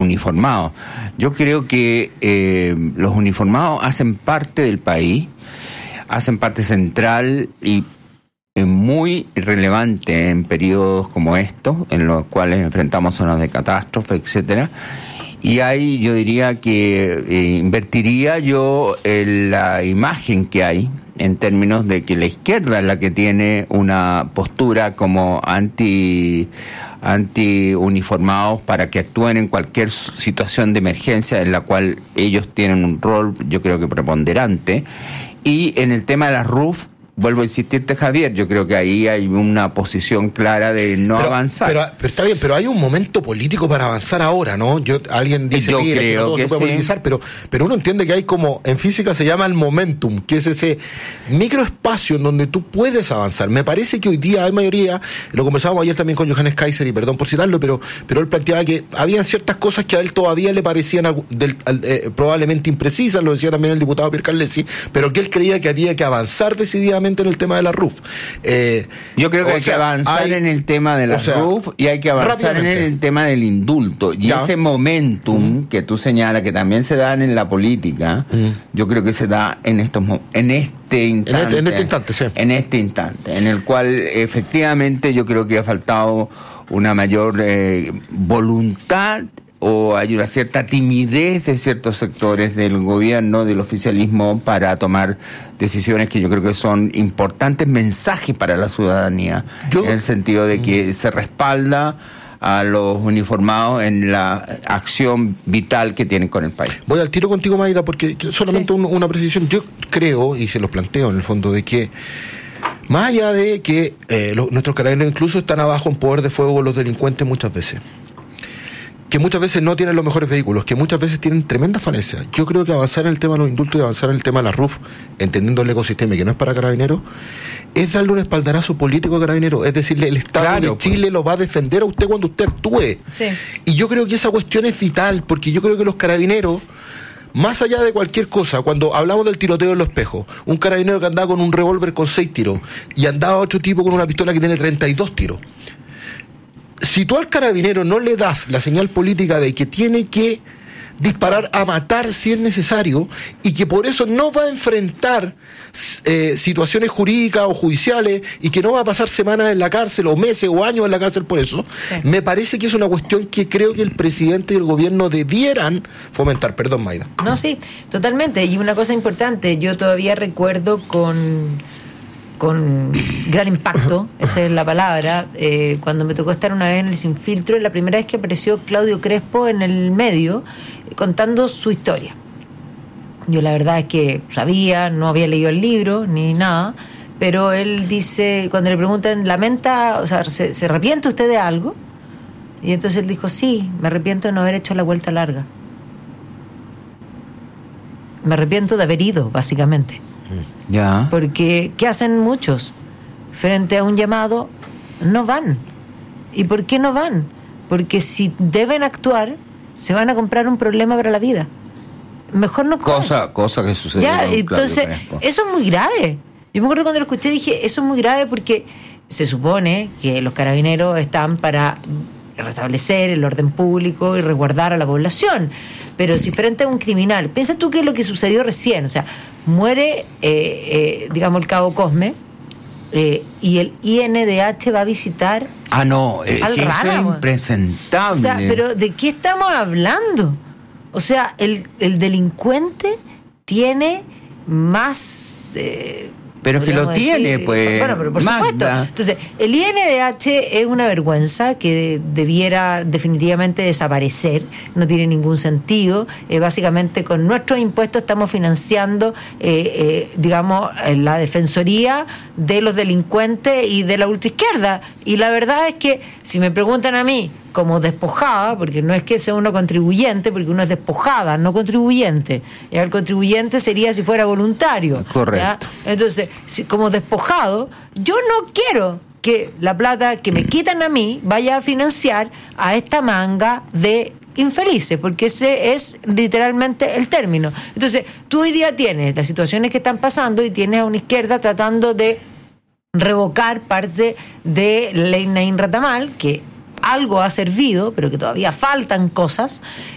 uniformados. Yo creo que los uniformados hacen parte del país, hacen parte central y muy relevante en periodos como estos, en los cuales enfrentamos zonas de catástrofe, etcétera. Y ahí yo diría que invertiría yo en la imagen que hay en términos de que la izquierda es la que tiene una postura como anti uniformados para que actúen en cualquier situación de emergencia en la cual ellos tienen un rol, yo creo que preponderante. Y en el tema de las RUF, vuelvo a insistirte, Javier, yo creo que ahí hay una posición clara de no avanzar. Pero está bien, pero hay un momento político para avanzar ahora, ¿no? Alguien dice que no todo se puede politizar, pero uno entiende que hay como, en física se llama el momentum, que es ese microespacio en donde tú puedes avanzar. Me parece que hoy día hay mayoría, lo conversábamos ayer también con Johannes Kaiser, y perdón por citarlo, pero él planteaba que había ciertas cosas que a él todavía le parecían probablemente imprecisas, lo decía también el diputado Pierre Carlesi, pero que él creía que había que avanzar decididamente en el tema de la RUF. Yo creo que hay que avanzar en el tema de la RUF y hay que avanzar en el tema del indulto. Y ese momentum que tú señalas, que también se da en la política, yo creo que se da en este instante, en el cual efectivamente yo creo que ha faltado una mayor voluntad, o hay una cierta timidez de ciertos sectores del gobierno, del oficialismo, para tomar decisiones que yo creo que son importantes mensajes para la ciudadanía, en el sentido de que se respalda a los uniformados en la acción vital que tienen con el país. Voy al tiro contigo, Maida, porque solamente una precisión. Yo creo, y se los planteo en el fondo, de que más allá de que nuestros carabineros incluso están abajo en poder de fuego con los delincuentes muchas veces, que muchas veces no tienen los mejores vehículos, que muchas veces tienen tremendas falencias. Yo creo que avanzar en el tema de los indultos y avanzar en el tema de la RUF, entendiendo el ecosistema y que no es para Carabineros, es darle un espaldarazo político a Carabineros, es decirle, el Estado de Chile lo va a defender a usted cuando usted actúe. Sí. Y yo creo que esa cuestión es vital, porque yo creo que los Carabineros, más allá de cualquier cosa, cuando hablamos del tiroteo en Los Espejos, un carabinero que andaba con un revólver con 6 tiros y andaba otro tipo con una pistola que tiene 32 tiros. Si tú al carabinero no le das la señal política de que tiene que disparar a matar si es necesario, y que por eso no va a enfrentar situaciones jurídicas o judiciales, y que no va a pasar semanas en la cárcel o meses o años en la cárcel por eso, me parece que es una cuestión que creo que el presidente y el gobierno debieran fomentar. Perdón, Maida. No, sí, totalmente. Y una cosa importante, yo todavía recuerdo con gran impacto, esa es la palabra, cuando me tocó estar una vez en el Sin Filtro, la primera vez que apareció Claudio Crespo en el medio contando su historia. Yo la verdad es que sabía, no había leído el libro ni nada, pero él dice, cuando le preguntan, ¿lamenta, o sea, se arrepiente usted de algo? Y entonces él dijo, sí, me arrepiento de no haber hecho la vuelta larga. Me arrepiento de haber ido, básicamente. Ya. Porque ¿qué hacen muchos? Frente a un llamado, no van. ¿Y por qué no van? Porque si deben actuar, se van a comprar un problema para la vida. Mejor no cosa que sucedió. Ya, entonces, eso es muy grave. Yo me acuerdo cuando lo escuché, dije, eso es muy grave, porque se supone que los carabineros están para restablecer el orden público y resguardar a la población. Pero si frente a un criminal, piensa tú que es lo que sucedió recién, o sea, muere, digamos, el cabo Cosme, y el INDH va a visitar no, al eso Rana, es impresentable. O sea, pero ¿de qué estamos hablando? O sea, el delincuente tiene más... pero que lo tiene, pues. Bueno, pero por supuesto. Entonces, el INDH es una vergüenza que debiera definitivamente desaparecer. No tiene ningún sentido. Básicamente, con nuestros impuestos estamos financiando, digamos, la defensoría de los delincuentes y de la ultraizquierda. Y la verdad es que, si me preguntan a mí, como despojada, porque no es que sea uno contribuyente, porque uno es despojada, no contribuyente. Y el contribuyente sería si fuera voluntario. Correcto. ¿Ya? Entonces, como despojado, yo no quiero que la plata que me quitan a mí vaya a financiar a esta manga de infelices, porque ese es literalmente el término. Entonces, tú hoy día tienes las situaciones que están pasando y tienes a una izquierda tratando de revocar parte de la ley Naín Retamal, que algo ha servido, pero que todavía faltan cosas,